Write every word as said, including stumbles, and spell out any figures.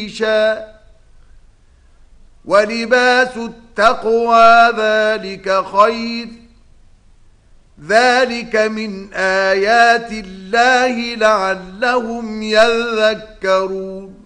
ولباس التقوى ذلك خير ذلك من آيات الله لعلهم يذكرون